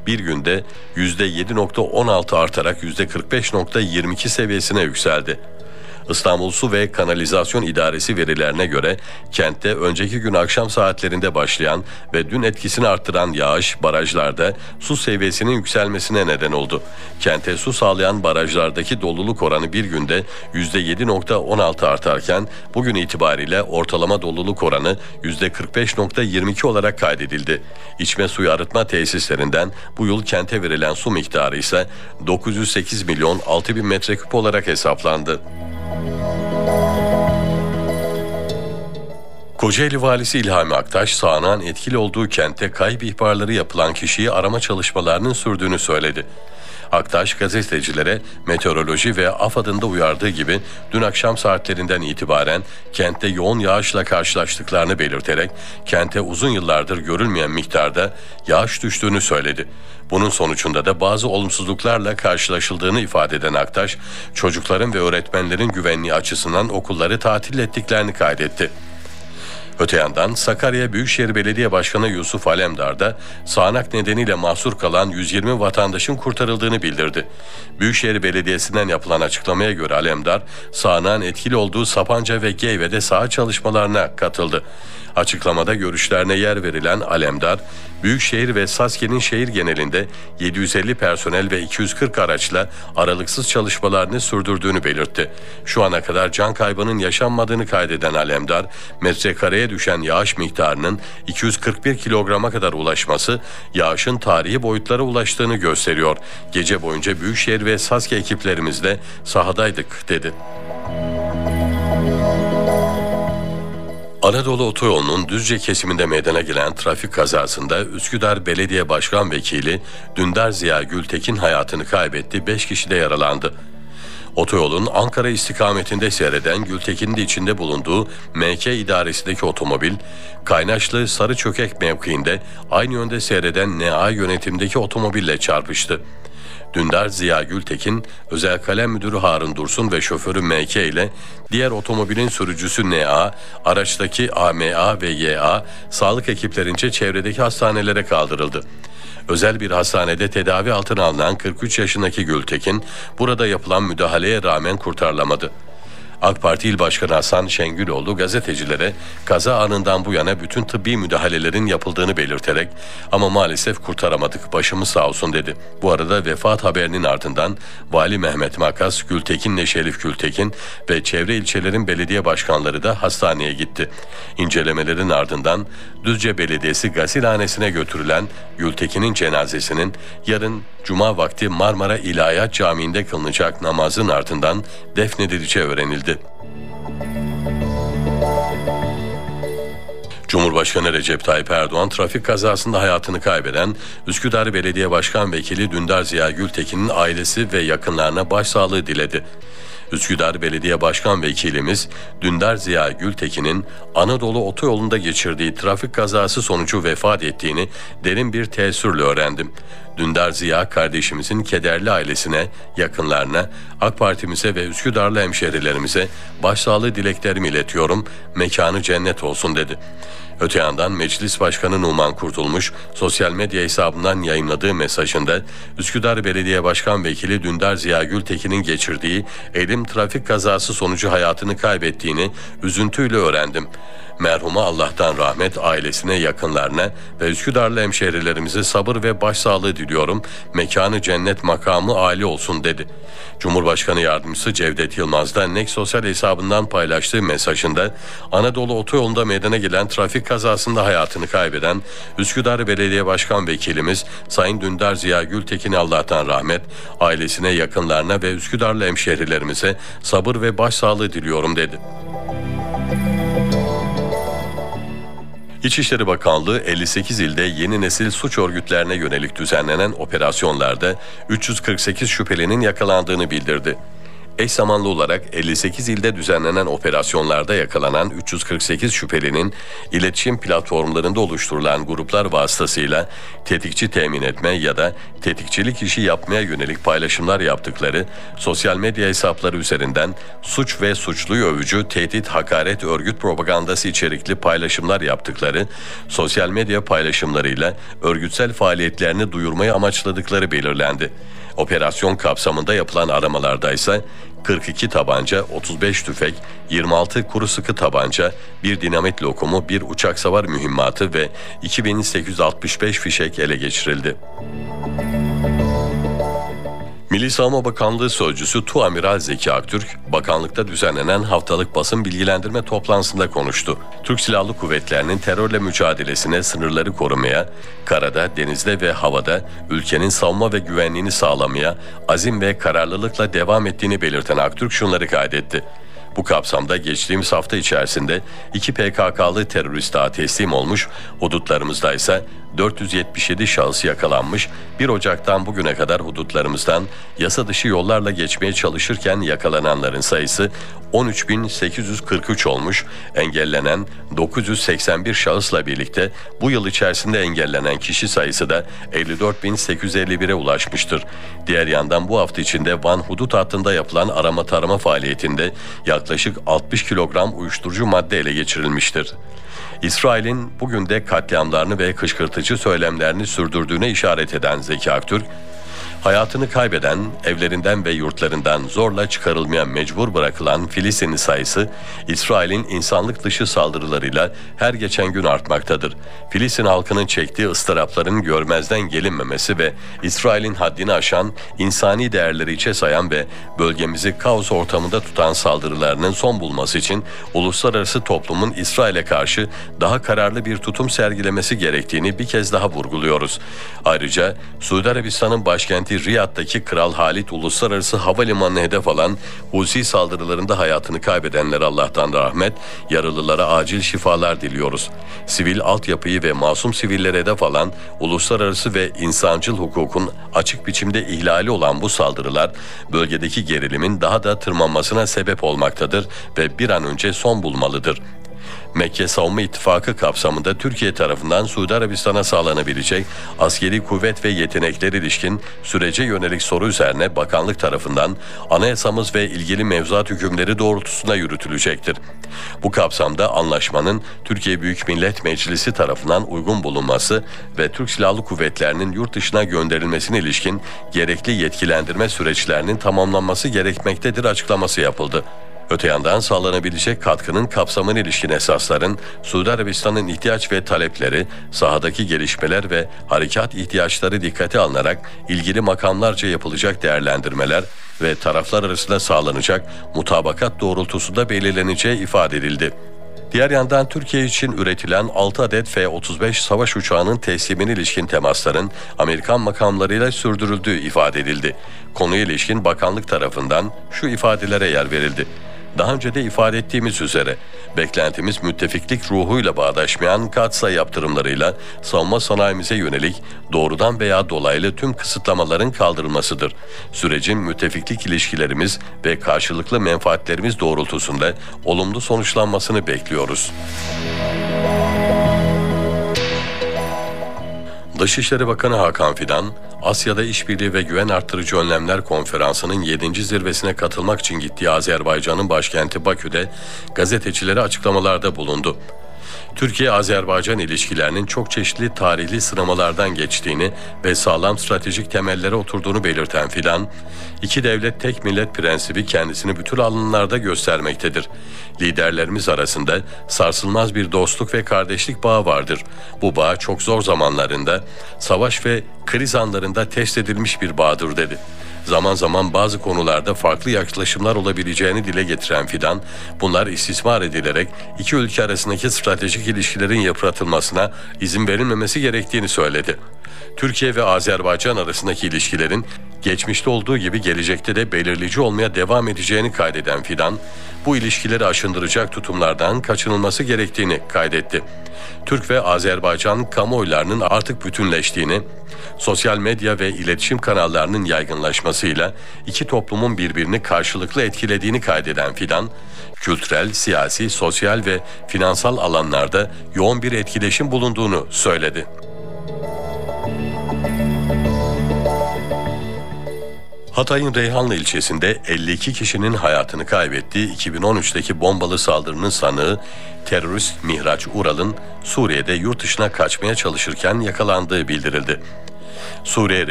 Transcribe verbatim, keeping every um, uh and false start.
bir günde yüzde yedi nokta on altı artarak yüzde kırk beş nokta yirmi iki seviyesine yükseldi. İstanbul Su ve Kanalizasyon İdaresi verilerine göre kentte önceki gün akşam saatlerinde başlayan ve dün etkisini arttıran yağış barajlarda su seviyesinin yükselmesine neden oldu. Kente su sağlayan barajlardaki doluluk oranı bir günde yüzde yedi nokta on altı artarken bugün itibariyle ortalama doluluk oranı yüzde kırk beş nokta yirmi iki olarak kaydedildi. İçme suyu arıtma tesislerinden bu yıl kente verilen su miktarı ise dokuz yüz sekiz milyon altı bin metreküp olarak hesaplandı. Kocaeli Valisi İlhami Aktaş, sağanağın etkili olduğu kentte kayıp ihbarları yapılan kişiyi arama çalışmalarının sürdüğünü söyledi. Aktaş, gazetecilere meteoroloji ve AFAD'ın da uyardığı gibi dün akşam saatlerinden itibaren kentte yoğun yağışla karşılaştıklarını belirterek kente uzun yıllardır görülmeyen miktarda yağış düştüğünü söyledi. Bunun sonucunda da bazı olumsuzluklarla karşılaşıldığını ifade eden Aktaş, çocukların ve öğretmenlerin güvenliği açısından okulları tatil ettiklerini kaydetti. Öte yandan Sakarya Büyükşehir Belediye Başkanı Yusuf Alemdar da sağanak nedeniyle mahsur kalan yüz yirmi vatandaşın kurtarıldığını bildirdi. Büyükşehir Belediyesi'nden yapılan açıklamaya göre Alemdar, sağanağın etkili olduğu Sapanca ve Geyve'de saha çalışmalarına katıldı. Açıklamada görüşlerine yer verilen Alemdar, Büyükşehir ve Saske'nin şehir genelinde yedi yüz elli personel ve iki yüz kırk araçla aralıksız çalışmalarını sürdürdüğünü belirtti. Şu ana kadar can kaybının yaşanmadığını kaydeden Alemdar, metrekareye düşen yağış miktarının iki yüz kırk bir kilograma kadar ulaşması, yağışın tarihi boyutlara ulaştığını gösteriyor. Gece boyunca Büyükşehir ve Saske ekiplerimizle sahadaydık, dedi. Anadolu Otoyolu'nun Düzce kesiminde meydana gelen trafik kazasında Üsküdar Belediye Başkan Vekili Dündar Ziya Gültekin hayatını kaybetti, beş kişi de yaralandı. Otoyolun Ankara istikametinde seyreden Gültekin'in de içinde bulunduğu M K idaresindeki otomobil, Kaynaşlı Sarıçökek mevkiinde aynı yönde seyreden N A yönetimdeki otomobille çarpıştı. Dündar Ziya Gültekin, Özel Kalem Müdürü Harun Dursun ve şoförü M K ile diğer otomobilin sürücüsü N A, araçtaki A M A ve Y A sağlık ekiplerince çevredeki hastanelere kaldırıldı. Özel bir hastanede tedavi altına alınan kırk üç yaşındaki Gültekin, burada yapılan müdahaleye rağmen kurtarılamadı. AK Parti İl Başkanı Hasan Şengüloğlu gazetecilere kaza anından bu yana bütün tıbbi müdahalelerin yapıldığını belirterek ama maalesef kurtaramadık, başımız sağ olsun, dedi. Bu arada vefat haberinin ardından Vali Mehmet Makas, Gültekin'le Şerif Gültekin ve çevre ilçelerin belediye başkanları da hastaneye gitti. İncelemelerin ardından Düzce Belediyesi Gasilhanesi'ne götürülen Gültekin'in cenazesinin yarın Cuma vakti Marmara İlahiyat Camii'nde kılınacak namazın ardından defnedileceği öğrenildi. Cumhurbaşkanı Recep Tayyip Erdoğan, trafik kazasında hayatını kaybeden Üsküdar Belediye Başkan Vekili Dündar Ziya Gültekin'in ailesi ve yakınlarına başsağlığı diledi. Üsküdar Belediye Başkan Vekilimiz Dündar Ziya Gültekin'in Anadolu Otoyolu'nda geçirdiği trafik kazası sonucu vefat ettiğini derin bir teessürle öğrendim. Dündar Ziya kardeşimizin kederli ailesine, yakınlarına, AK Parti'mize ve Üsküdarlı hemşehrilerimize başsağlığı dileklerimi iletiyorum, mekanı cennet olsun, dedi. Öte yandan Meclis Başkanı Numan Kurtulmuş sosyal medya hesabından yayımladığı mesajında Üsküdar Belediye Başkan Vekili Dündar Ziya Gültekin'in geçirdiği elim trafik kazası sonucu hayatını kaybettiğini üzüntüyle öğrendim. Merhuma Allah'tan rahmet, ailesine, yakınlarına ve Üsküdarlı hemşehrilerimize sabır ve başsağlığı diliyorum. Mekanı cennet, makamı âli olsun, dedi. Cumhurbaşkanı Yardımcısı Cevdet Yılmaz da N E K sosyal hesabından paylaştığı mesajında Anadolu Otoyolu'nda meydana gelen trafik kazasında hayatını kaybeden Üsküdar Belediye Başkan Vekilimiz Sayın Dündar Ziya Gültekin'e Allah'tan rahmet, ailesine, yakınlarına ve Üsküdarlı hemşehrilerimize sabır ve başsağlığı diliyorum, dedi. İçişleri Bakanlığı elli sekiz ilde yeni nesil suç örgütlerine yönelik düzenlenen operasyonlarda üç yüz kırk sekiz şüphelinin yakalandığını bildirdi. Eş zamanlı olarak elli sekiz ilde düzenlenen operasyonlarda yakalanan üç yüz kırk sekiz şüphelinin iletişim platformlarında oluşturulan gruplar vasıtasıyla tetikçi temin etme ya da tetikçilik işi yapmaya yönelik paylaşımlar yaptıkları, sosyal medya hesapları üzerinden suç ve suçluyu övücü, tehdit, hakaret, örgüt propagandası içerikli paylaşımlar yaptıkları, sosyal medya paylaşımlarıyla örgütsel faaliyetlerini duyurmayı amaçladıkları belirlendi. Operasyon kapsamında yapılan aramalarda ise kırk iki tabanca, otuz beş tüfek, yirmi altı kuru sıkı tabanca, bir dinamit lokumu, bir uçak savar mühimmatı ve iki bin sekiz yüz altmış beş fişek ele geçirildi. Milli Savunma Bakanlığı Sözcüsü Tuamiral Zeki Aktürk, bakanlıkta düzenlenen haftalık basın bilgilendirme toplantısında konuştu. Türk Silahlı Kuvvetleri'nin terörle mücadelesine, sınırları korumaya, karada, denizde ve havada ülkenin savunma ve güvenliğini sağlamaya azim ve kararlılıkla devam ettiğini belirten Aktürk şunları kaydetti. Bu kapsamda geçtiğimiz hafta içerisinde iki P K K'lı terörist daha teslim olmuş, hudutlarımızda ise dört yüz yetmiş yedi şahıs yakalanmış, bir Ocak'tan bugüne kadar hudutlarımızdan yasa dışı yollarla geçmeye çalışırken yakalananların sayısı on üç bin sekiz yüz kırk üç olmuş, engellenen dokuz yüz seksen bir şahısla birlikte bu yıl içerisinde engellenen kişi sayısı da elli dört bin sekiz yüz elli bire ulaşmıştır. Diğer yandan bu hafta içinde Van hudut hattında yapılan arama tarama faaliyetinde yaklaşık altmış kilogram uyuşturucu madde ele geçirilmiştir. İsrail'in bugün de katliamlarını ve kışkırtıcı söylemlerini sürdürdüğüne işaret eden Zeki Aktürk, hayatını kaybeden, evlerinden ve yurtlarından zorla çıkarılmaya mecbur bırakılan Filistinli sayısı, İsrail'in insanlık dışı saldırılarıyla her geçen gün artmaktadır. Filistin halkının çektiği ıstırapların görmezden gelinmemesi ve İsrail'in haddini aşan, insani değerleri içe sayan ve bölgemizi kaos ortamında tutan saldırılarının son bulması için uluslararası toplumun İsrail'e karşı daha kararlı bir tutum sergilemesi gerektiğini bir kez daha vurguluyoruz. Ayrıca Suudi Arabistan'ın başkenti Riyad'daki Kral Halid Uluslararası Havalimanı'na hedef alan Husi saldırılarında hayatını kaybedenlere Allah'tan rahmet, yaralılara acil şifalar diliyoruz. Sivil altyapıyı ve masum sivillere hedef alan uluslararası ve insancıl hukukun açık biçimde ihlali olan bu saldırılar bölgedeki gerilimin daha da tırmanmasına sebep olmaktadır ve bir an önce son bulmalıdır. Mekke Savunma İttifakı kapsamında Türkiye tarafından Suudi Arabistan'a sağlanabilecek askeri kuvvet ve yetenekler ilişkin sürece yönelik soru üzerine bakanlık tarafından anayasamız ve ilgili mevzuat hükümleri doğrultusunda yürütülecektir. Bu kapsamda anlaşmanın Türkiye Büyük Millet Meclisi tarafından uygun bulunması ve Türk Silahlı Kuvvetleri'nin yurt dışına gönderilmesine ilişkin gerekli yetkilendirme süreçlerinin tamamlanması gerekmektedir açıklaması yapıldı. Öte yandan sağlanabilecek katkının kapsamına ilişkin esasların Suudi Arabistan'ın ihtiyaç ve talepleri, sahadaki gelişmeler ve harekat ihtiyaçları dikkate alınarak ilgili makamlarca yapılacak değerlendirmeler ve taraflar arasında sağlanacak mutabakat doğrultusunda belirleneceği ifade edildi. Diğer yandan Türkiye için üretilen altı adet F otuz beş savaş uçağının teslimine ilişkin temasların Amerikan makamlarıyla sürdürüldüğü ifade edildi. Konuya ilişkin bakanlık tarafından şu ifadelere yer verildi. Daha önce de ifade ettiğimiz üzere beklentimiz müttefiklik ruhuyla bağdaşmayan katsayı yaptırımlarıyla savunma sanayimize yönelik doğrudan veya dolaylı tüm kısıtlamaların kaldırılmasıdır. Sürecin müttefiklik ilişkilerimiz ve karşılıklı menfaatlerimiz doğrultusunda olumlu sonuçlanmasını bekliyoruz. Dışişleri Bakanı Hakan Fidan, Asya'da İşbirliği ve Güven Arttırıcı Önlemler Konferansı'nın yedinci zirvesine katılmak için gittiği Azerbaycan'ın başkenti Bakü'de gazetecilere açıklamalarda bulundu. Türkiye-Azerbaycan ilişkilerinin çok çeşitli tarihli sınamalardan geçtiğini ve sağlam stratejik temellere oturduğunu belirten Fidan, iki devlet tek millet prensibi kendisini bütün alanlarda göstermektedir. Liderlerimiz arasında sarsılmaz bir dostluk ve kardeşlik bağı vardır. Bu bağ çok zor zamanlarında, savaş ve kriz anlarında test edilmiş bir bağdır dedi. Zaman zaman bazı konularda farklı yaklaşımlar olabileceğini dile getiren Fidan, bunlar istismar edilerek iki ülke arasındaki stratejik ilişkilerin yıpratılmasına izin verilmemesi gerektiğini söyledi. Türkiye ve Azerbaycan arasındaki ilişkilerin geçmişte olduğu gibi gelecekte de belirleyici olmaya devam edeceğini kaydeden Fidan, bu ilişkileri aşındıracak tutumlardan kaçınılması gerektiğini kaydetti. Türk ve Azerbaycan kamuoylarının artık bütünleştiğini, sosyal medya ve iletişim kanallarının yaygınlaşmasıyla iki toplumun birbirini karşılıklı etkilediğini kaydeden Fidan, kültürel, siyasi, sosyal ve finansal alanlarda yoğun bir etkileşim bulunduğunu söyledi. Hatay'ın Reyhanlı ilçesinde elli iki kişinin hayatını kaybettiği iki bin on üçteki bombalı saldırının sanığı terörist Mihraç Ural'ın Suriye'de yurt dışına kaçmaya çalışırken yakalandığı bildirildi. Suriye